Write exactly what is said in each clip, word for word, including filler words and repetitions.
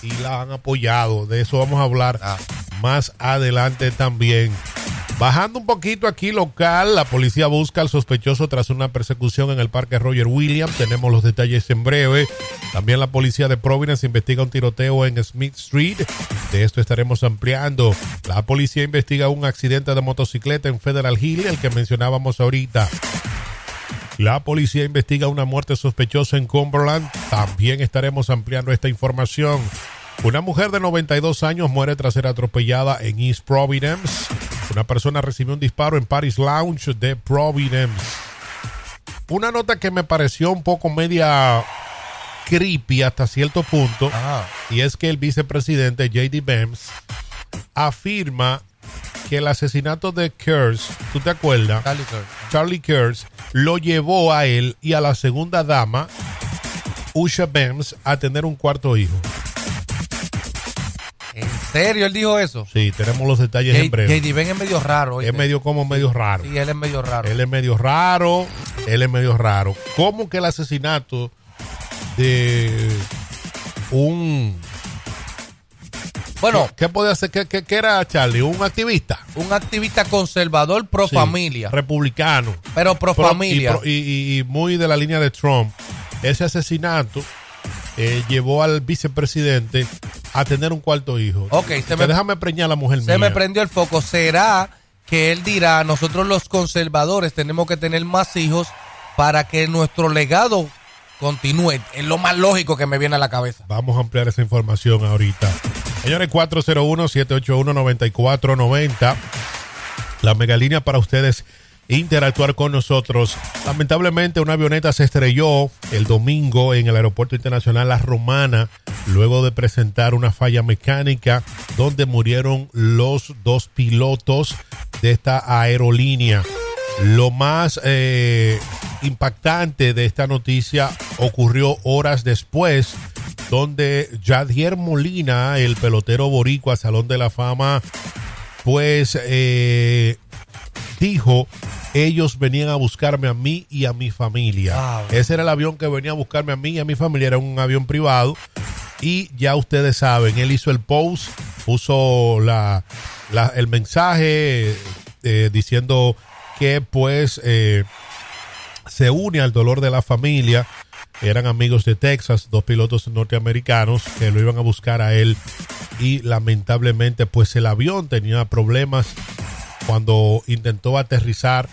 y la han apoyado. De eso vamos a hablar ah. más adelante también. Bajando un poquito aquí local, la policía busca al sospechoso tras una persecución en el parque Roger Williams. Tenemos los detalles en breve. También la policía de Providence investiga un tiroteo en Smith Street. De esto estaremos ampliando. La policía investiga un accidente de motocicleta en Federal Hill, el que mencionábamos ahorita. La policía investiga una muerte sospechosa en Cumberland. También estaremos ampliando esta información. Una mujer de noventa y dos años muere tras ser atropellada en East Providence. Una persona recibió un disparo en Paris Lounge de Providence. Una nota que me pareció un poco media creepy hasta cierto punto. Ajá. Y es que el vicepresidente J D Vance afirma que el asesinato de Kurtz, ¿tú te acuerdas? Charlie Kurtz. Charlie Kurtz lo llevó a él y a la segunda dama, Usha Vance, a tener un cuarto hijo. ¿En serio él dijo eso? Sí, tenemos los detalles J- en breve. J D Ben es medio raro. ¿Oíste? Es medio como medio raro. Sí, él es medio raro. Él es medio raro, él es medio raro. ¿Cómo que el asesinato de un... Bueno, ¿qué, qué podía hacer? ¿Qué, qué, qué era Charlie? ¿Un activista? Un activista conservador pro sí, familia. Republicano. Pero pro, pro familia. Y, pro, y, y, y muy de la línea de Trump. Ese asesinato eh, llevó al vicepresidente a tener un cuarto hijo. Ok, se me, déjame preñar a la mujer se mía. Se me prendió el foco. ¿Será que él dirá, nosotros los conservadores tenemos que tener más hijos para que nuestro legado continúe? Es lo más lógico que me viene a la cabeza. Vamos a ampliar esa información ahorita. Señores, cuatro cero uno, siete ocho uno, nueve cuatro nueve cero. La megalínea para ustedes interactuar con nosotros. Lamentablemente una avioneta se estrelló el domingo en el Aeropuerto Internacional La Romana luego de presentar una falla mecánica donde murieron los dos pilotos de esta aerolínea. Lo más eh, impactante de esta noticia ocurrió horas después, donde Yadier Molina, el pelotero boricua, Salón de la Fama, pues eh, dijo, ellos venían a buscarme a mí y a mi familia. Ah, bueno. Ese era el avión que venía a buscarme a mí y a mi familia, era un avión privado. Y ya ustedes saben, él hizo el post, puso la, la, el mensaje eh, diciendo que pues eh, se une al dolor de la familia. Eran amigos de Texas, dos pilotos norteamericanos que lo iban a buscar a él y lamentablemente pues el avión tenía problemas. Cuando intentó aterrizar,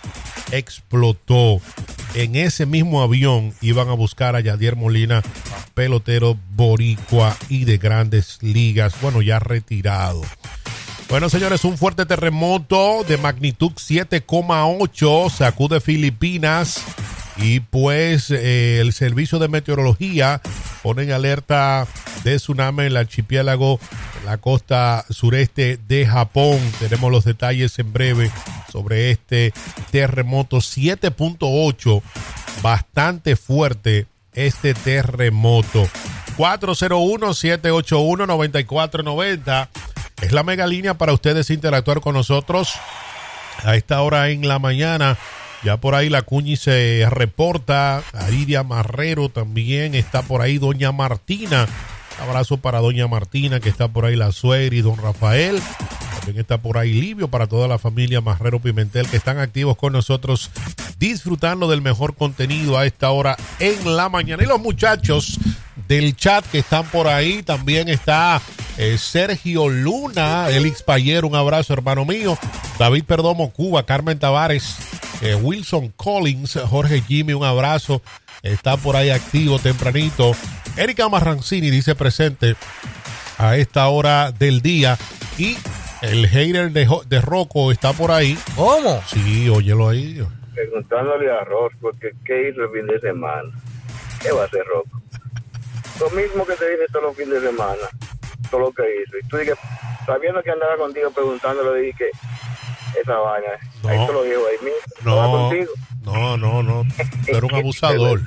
explotó. En ese mismo avión iban a buscar a Yadier Molina, pelotero boricua y de grandes ligas, bueno, ya retirado. Bueno, señores, un fuerte terremoto de magnitud siete coma ocho sacude Filipinas. Y pues eh, el servicio de meteorología pone en alerta de tsunami en el archipiélago, en la costa sureste de Japón. Tenemos los detalles en breve sobre este terremoto siete punto ocho. Bastante fuerte este terremoto. cuatro cero uno, siete ocho uno, nueve cuatro nueve cero es la mega línea para ustedes interactuar con nosotros a esta hora en la mañana. Ya por ahí la Cuñi se reporta, Aridia Marrero también está por ahí, doña Martina, un abrazo para doña Martina que está por ahí, la suegra y don Rafael, también está por ahí Livio, para toda la familia Marrero Pimentel que están activos con nosotros, disfrutando del mejor contenido a esta hora en la mañana. Y los muchachos del chat que están por ahí, también está eh, Sergio Luna, Elix Payer, un abrazo hermano mío, David Perdomo Cuba, Carmen Tavares, Eh, Wilson Collins, Jorge Jimmy, un abrazo, está por ahí activo tempranito. Erika Marrancini dice presente a esta hora del día. Y el hater de, de Rocco está por ahí. ¿Cómo? Sí, óyelo ahí. Preguntándole a Rocco que qué hizo el fin de semana. ¿Qué va a hacer Rocco? Lo mismo que te dice todos los fines de semana, todo lo que hizo. Y tú dices, sabiendo que andaba contigo preguntándole, dije que esa vaina, no, ahí te lo digo, ahí mismo. No, contigo. no, no, no, tú eres un abusador.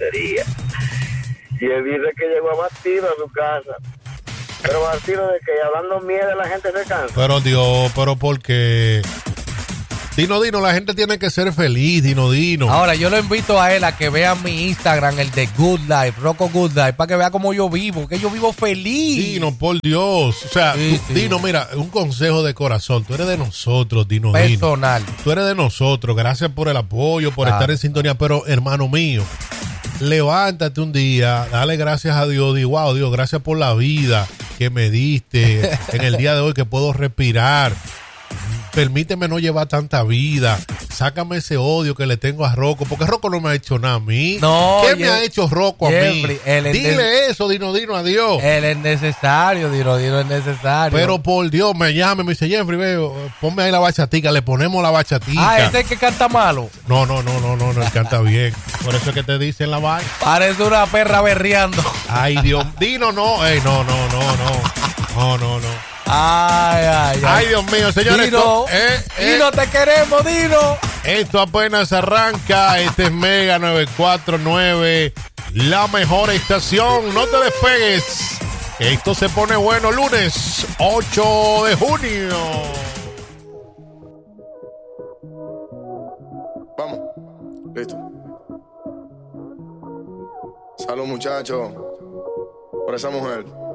Y él dice que llegó a Martino a su casa. Pero Martino, de que hablando mierda la gente se cansa. Pero Dios, pero ¿por qué? Dino, Dino, la gente tiene que ser feliz, Dino, Dino. Ahora, yo lo invito a él a que vea mi Instagram, el de Good Life, Rocco Good Life, para que vea cómo yo vivo, que yo vivo feliz. Dino, por Dios. O sea, Sí, tú, sí. Dino, mira, un consejo de corazón. Tú eres de nosotros, Dino, Dino. Personal. Tú eres de nosotros. Gracias por el apoyo, por Claro. estar en sintonía. Pero, hermano mío, levántate un día, dale gracias a Dios. Di, wow, Dios, gracias por la vida que me diste en el día de hoy, que puedo respirar. Permíteme no llevar tanta vida. Sácame ese odio que le tengo a Rocco, porque Rocco no me ha hecho nada a mí. No, ¿Qué me Jeff- ha hecho Rocco a mí? Jeffrey, él es Dile de- eso, Dino, Dino, adiós. Él es necesario, Dino, Dino es necesario. Pero por Dios, me llama, me dice, Jeffrey, veo, ponme ahí la bachatica, le ponemos la bachatica. Ah, ese es que canta malo. No, no, no, no, no, no, él canta bien. Por eso es que te dicen la vaina. Parece una perra berreando. Ay, Dios, Dino, no, ey, no, no, no, no, no, no, no. Ay, ay, ay. Ay, Dios mío, señores, Dino, esto, eh, eh, Dino, te queremos, Dino. esto apenas arranca. Este es Mega nueve cuatro nueve, la mejor estación. No te despegues. Esto se pone bueno lunes ocho de junio. Vamos, listo. Salud, muchachos, por esa mujer.